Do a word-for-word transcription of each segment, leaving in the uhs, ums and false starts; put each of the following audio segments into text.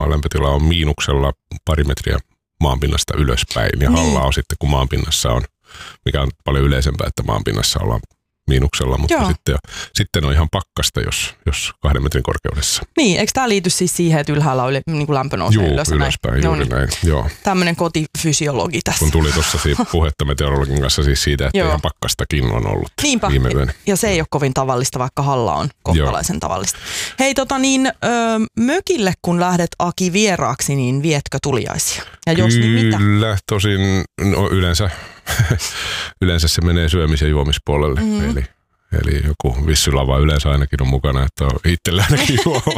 lämpötila on miinuksella pari metriä maanpinnasta ylöspäin. Ja Niin. halla on sitten, kun maanpinnassa on, mikä on paljon yleisempää, että maanpinnassa ollaan miinuksella, mutta Joo. sitten, sitten on ihan pakkasta, jos, jos kahden metrin korkeudessa. Niin, eikö tämä liity siis siihen, että ylhäällä on niin kuin lämpö nousee Juu, ylös? ja ylöspäin, näin? juuri No niin. näin. Joo. Tämmöinen kotifysiologi tässä. Kun tuli tuossa puhetta meteorologin kanssa siis siitä, että Joo. ihan pakkastakin on ollut Niinpä. viime yönä. Ja se ei ole kovin tavallista, vaikka halla on kohtalaisen Joo. tavallista. Hei, tota niin, ö, mökille kun lähdet Aki vieraaksi, niin vietkö tuliaisia? Ja jos Kyllä, niin mitä? tosin no, yleensä, yleensä se menee syömis- ja juomispuolelle. Mm-hmm. Eli, eli joku vissylava yleensä ainakin on mukana, että on itsellä ainakin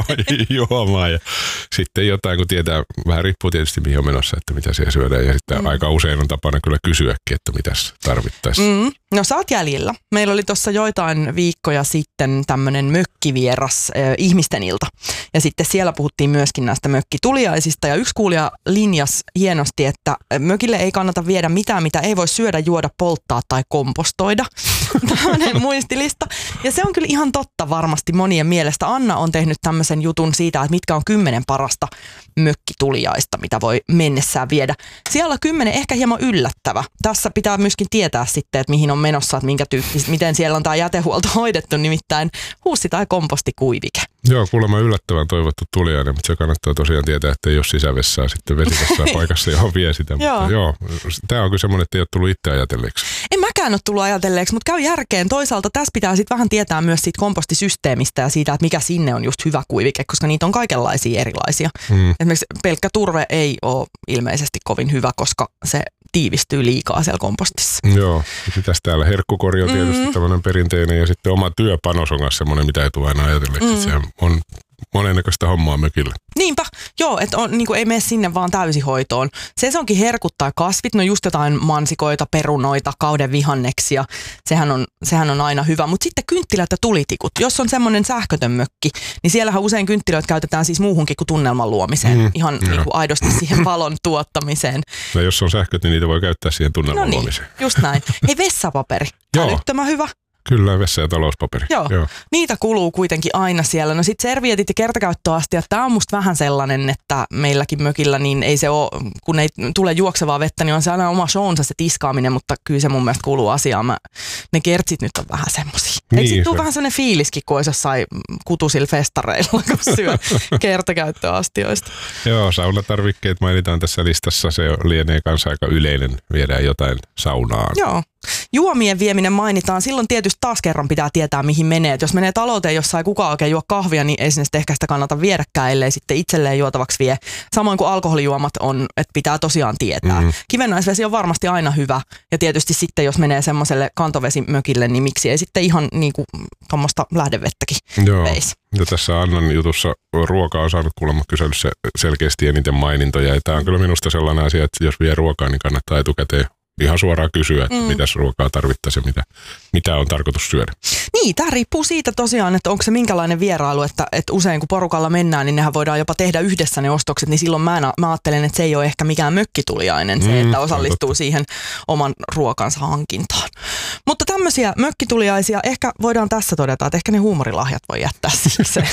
juomaa. Ja sitten jotain, kun tietää, vähän riippuu tietysti mihin on menossa, että mitä siellä syödään. Ja sitten mm. aika usein on tapana kyllä kysyäkin, että mitäs tarvittaisiin. Mm. No sä oot jäljellä. Meillä oli tuossa joitain viikkoja sitten tämmöinen mökkivieras äh, ihmisten ilta. Ja sitten siellä puhuttiin myöskin näistä mökkituliaisista. Ja yksi kuulija linjas hienosti, että mökille ei kannata viedä mitään, mitä ei voi syödä, juoda, polttaa tai kompostoida. Tämmöinen muistilista. Ja se on kyllä ihan totta varmasti monien mielestä. Anna on tehnyt tämmöisen jutun siitä, että mitkä on kymmenen parasta mökkituliaista, mitä voi mennessään viedä. Siellä on kymmenen ehkä hieman yllättävä. Tässä pitää myöskin tietää sitten, että mihin on menossa, että minkä tyyppistä, miten siellä on tämä jätehuolto hoidettu, nimittäin huussi- tai kompostikuivike. Joo, kuulemma yllättävän toivottu tuliainen, mutta se kannattaa tosiaan tietää, että ei ole sisävessaa sitten vesivessaa paikassa, johon vie sitä. Joo. Mutta joo, tämä on kyllä semmoinen, että ei ole tullut itse ajatelleeksi. En mäkään ole tullut ajatelleeksi, mutta käy järkeen. Toisaalta tässä pitää sitten vähän tietää myös siitä kompostisysteemistä ja siitä, että mikä sinne on just hyvä kuivike, koska niitä on kaikenlaisia erilaisia. Mm. Esimerkiksi pelkkä turve ei ole ilmeisesti kovin hyvä, koska se tiivistyy liikaa siellä kompostissa. Joo, mitäs täällä herkkukori on tietysti mm. tämmöinen perinteinen ja sitten oma työpanos on myös semmoinen, mitä ei tule aina ajatelleeksi. Mm. Se on monennäköistä hommaa mökillä. Niinpä, joo, että on, niin kuin ei mene sinne vaan täysihoitoon. Sesonkin herkut tai kasvit, no just jotain mansikoita, perunoita, kauden vihanneksia, sehän on, sehän on aina hyvä. Mutta sitten kynttilät ja tulitikut, jos on semmoinen sähkötön mökki, niin siellähän usein kynttilöitä käytetään siis muuhunkin kuin tunnelman luomiseen, mm, ihan niin kuin aidosti siihen valon tuottamiseen. No jos on sähköt, niin niitä voi käyttää siihen tunnelman no niin, luomiseen. Just näin. Hei, vessapaperi, älyttömän hyvä. Kyllä, vessa- ja talouspaperi. Joo. Joo, niitä kuluu kuitenkin aina siellä. No sit servietit ja kertakäyttöastiat, tää on musta vähän sellainen, että meilläkin mökillä niin ei se ole, kun ei tule juoksevaa vettä, niin on se aina oma showonsa se tiskaaminen, mutta kyllä se mun mielestä kuuluu asiaan. Mä, ne kertsit nyt on vähän semmosia. Niin, eikö sit tuu se vähän sellainen fiiliskin, kun olisi jossain kutusilla festareilla, kun syö kertakäyttöastioista? Joo, saunatarvikkeet mainitaan tässä listassa. Se lienee kanssa aika yleinen, viedään jotain saunaan. Joo. Juomien vieminen mainitaan. Silloin tietysti taas kerran pitää tietää, mihin menee. Et jos menee talouteen, jossa ei kukaan oikein juo kahvia, niin ei sinne ehkä sitä kannata viedäkään, ellei sitten itselleen juotavaksi vie. Samoin kuin alkoholijuomat on, että pitää tosiaan tietää. Mm. Kivennäisvesi on varmasti aina hyvä. Ja tietysti sitten, jos menee semmoiselle kantovesimökille, niin miksi ei sitten ihan niin kuin tuommoista lähdevettäkin veisi. Ja tässä Annan jutussa ruoka on saanut kuulemma kyselyssä selkeästi eniten mainintoja. Ja tämä on kyllä minusta sellainen asia, että jos vie ruokaa, niin kannattaa etukäteen ihan suoraan kysyä, että mm. mitäs ruokaa tarvittaisiin ja mitä, mitä on tarkoitus syödä. Niin, tämä riippuu siitä tosiaan, että onko se minkälainen vierailu, että, että usein kun porukalla mennään, niin nehän voidaan jopa tehdä yhdessä ne ostokset, niin silloin mä, mä ajattelen, että se ei ole ehkä mikään mökkituliainen se, että osallistuu mm, siihen oman ruokansa hankintaan. Mutta tämmöisiä mökkituliaisia ehkä voidaan tässä todeta, että ehkä ne huumorilahjat voi jättää sikseen.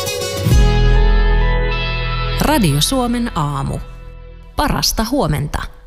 Radio Suomen aamu. Parasta huomenta.